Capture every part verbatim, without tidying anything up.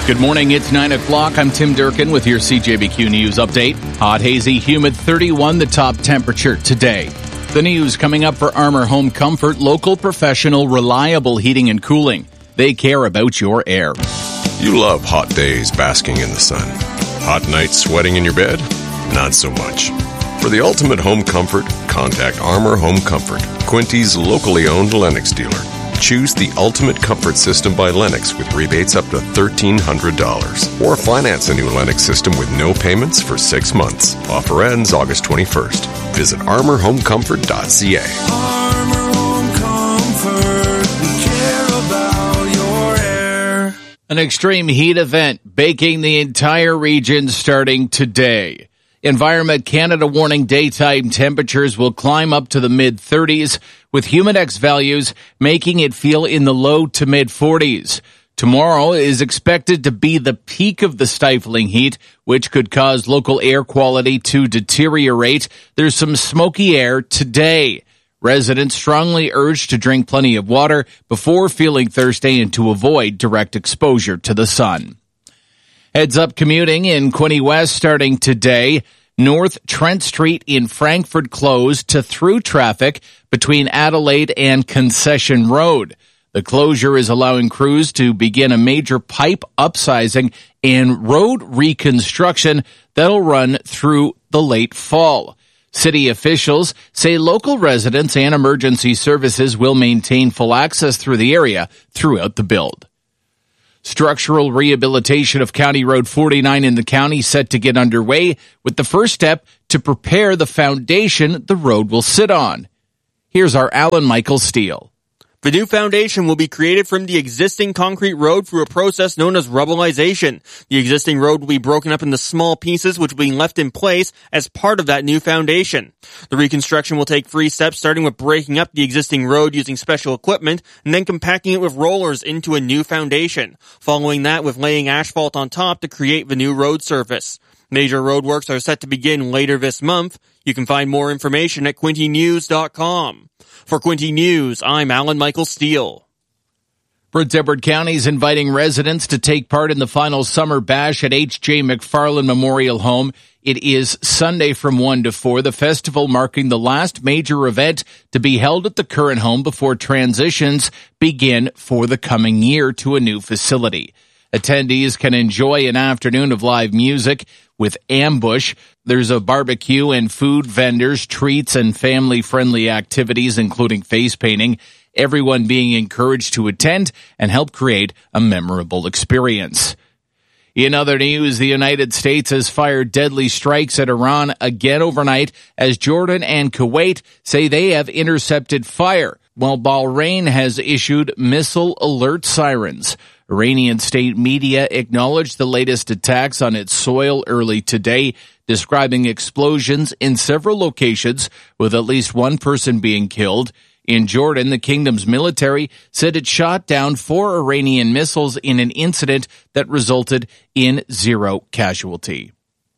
Good morning, it's nine o'clock. I'm Tim Durkin with your C J B Q News Update. Hot, hazy, humid, thirty-one, the top temperature today. The news coming up for Armour Home Comfort, local, professional, reliable heating and cooling. They care about your air. You love hot days basking in the sun. Hot nights sweating in your bed? Not so much. For the ultimate home comfort, contact Armour Home Comfort, Quinty's locally owned Lennox dealer. Choose the ultimate comfort system by Lennox with rebates up to thirteen hundred dollars. Or finance a new Lennox system with no payments for six months. Offer ends August twenty-first. Visit armour home comfort dot c a. Armour Home Comfort, we care about your air. An extreme heat event baking the entire region starting today. Environment Canada warning daytime temperatures will climb up to the mid-thirties, with Humidex values making it feel in the low to mid-forties. Tomorrow is expected to be the peak of the stifling heat, which could cause local air quality to deteriorate. There's some smoky air today. Residents strongly urged to drink plenty of water before feeling thirsty and to avoid direct exposure to the sun. Heads up commuting in Quinte West starting today. North Trent Street in Frankfort closed to through traffic between Adelaide and Concession Road. The closure is allowing crews to begin a major pipe upsizing and road reconstruction that'll run through the late fall. City officials say local residents and emergency services will maintain full access through the area throughout the build. Structural rehabilitation of County Road forty-nine in the county set to get underway, with the first step to prepare the foundation the road will sit on. Here's our Alan Michael Steele. The new foundation will be created from the existing concrete road through a process known as rubbleization. The existing road will be broken up into small pieces which will be left in place as part of that new foundation. The reconstruction will take three steps, starting with breaking up the existing road using special equipment and then compacting it with rollers into a new foundation. Following that, with laying asphalt on top to create the new road surface. Major roadworks are set to begin later this month. You can find more information at quinte news dot com. For Quinte News, I'm Alan Michael Steele. Prince Edward County is inviting residents to take part in the final summer bash at H J McFarland Memorial Home. It is Sunday from one to four, the festival marking the last major event to be held at the current home before transitions begin for the coming year to a new facility. Attendees can enjoy an afternoon of live music with Ambush. There's a barbecue and food vendors, treats, and family-friendly activities, including face painting. Everyone being encouraged to attend and help create a memorable experience. In other news, the United States has fired deadly strikes at Iran again overnight as Jordan and Kuwait say they have intercepted fire, while Bahrain has issued missile alert sirens. Iranian state media acknowledged the latest attacks on its soil early today, describing explosions in several locations with at least one person being killed. In Jordan, the kingdom's military said it shot down four Iranian missiles in an incident that resulted in zero casualty.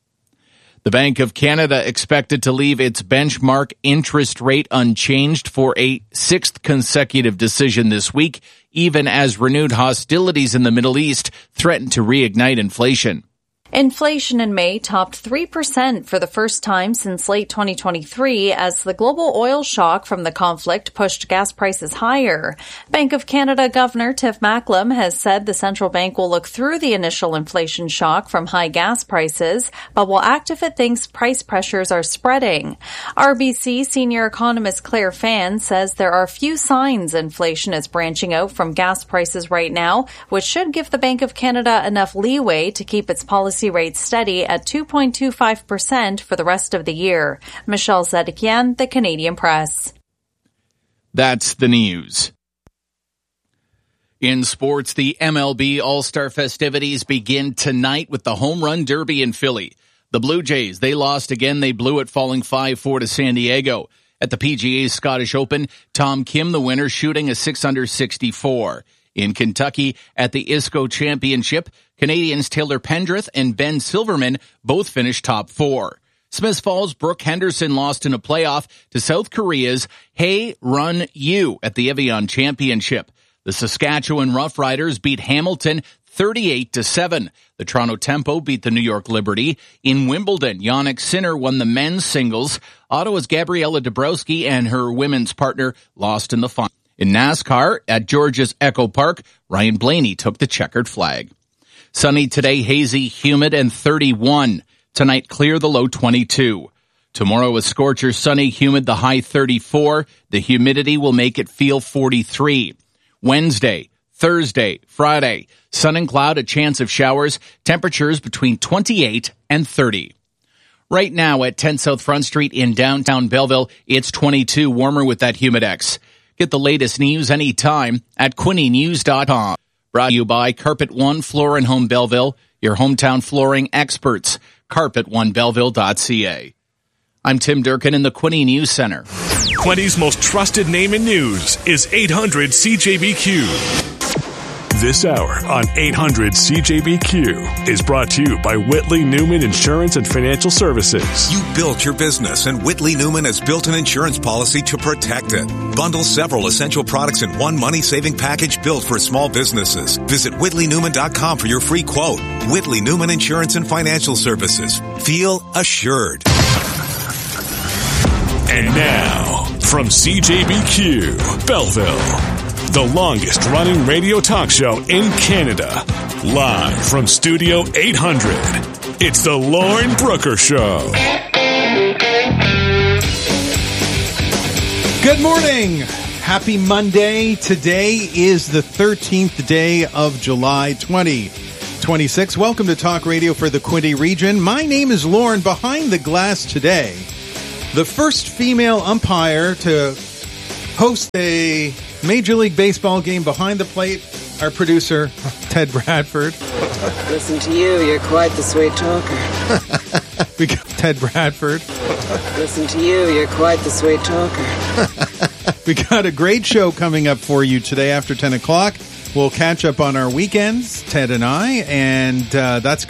The Bank of Canada expected to leave its benchmark interest rate unchanged for a sixth consecutive decision this week, even as renewed hostilities in the Middle East threaten to reignite inflation. Inflation in May topped three percent for the first time since late twenty twenty-three as the global oil shock from the conflict pushed gas prices higher. Bank of Canada Governor Tiff Macklem has said the central bank will look through the initial inflation shock from high gas prices, but will act if it thinks price pressures are spreading. R B C senior economist Claire Fan says there are few signs inflation is branching out from gas prices right now, which should give the Bank of Canada enough leeway to keep its policy rate steady at two point two five percent for the rest of the year. Michelle Zedekian, The Canadian Press. That's the news. In sports, the M L B All-Star festivities begin tonight with the Home Run Derby in Philly. The Blue Jays, they lost again. They blew it, falling five four to San Diego. At the P G A Scottish Open, Tom Kim, the winner, shooting a six under sixty-four. In Kentucky, at the I S C O Championship, Canadians Taylor Pendrith and Ben Silverman both finished top four. Smiths Falls' Brooke Henderson lost in a playoff to South Korea's Hae Run Yu at the Evian Championship. The Saskatchewan Roughriders beat Hamilton thirty-eight to seven. The Toronto Tempo beat the New York Liberty. In Wimbledon, Jannik Sinner won the men's singles. Ottawa's Gabriela Dabrowski and her women's partner lost in the final. In NASCAR, at Georgia's Echo Park, Ryan Blaney took the checkered flag. Sunny today, hazy, humid, and thirty-one. Tonight, clear, the low twenty-two. Tomorrow is scorcher, sunny, humid, the high thirty-four. The humidity will make it feel forty-three. Wednesday, Thursday, Friday, sun and cloud, a chance of showers, temperatures between twenty-eight and thirty. Right now at ten South Front Street in downtown Belleville, it's twenty-two, warmer with that Humidex. Get the latest news anytime at Quinte News dot com. Brought to you by Carpet One Floor and Home Belleville, your hometown flooring experts. carpet one belleville dot c a. I'm Tim Durkin in the Quinte News Center. Quinte's most trusted name in news is eight hundred C J B Q. This hour on eight hundred C J B Q is brought to you by Whitley Newman Insurance and Financial Services. You built your business, and Whitley Newman has built an insurance policy to protect it. Bundle several essential products in one money-saving package built for small businesses. Visit whitley newman dot com for your free quote. Whitley Newman Insurance and Financial Services. Feel assured. And now, from C J B Q, Belleville, the longest running radio talk show in Canada. Live from Studio eight hundred, it's the Lauren Brooker Show. Good morning. Happy Monday. Today is the thirteenth day of July twenty twenty-six. Welcome to Talk Radio for the Quinte region. My name is Lauren. Behind the glass today, the first female umpire to host a Major League Baseball game behind the plate, our producer, Ted Bradford. Listen to you, you're quite the sweet talker. We got Ted Bradford. Listen to you, you're quite the sweet talker. We got a great show coming up for you today after ten o'clock. We'll catch up on our weekends, Ted and I, and uh, that's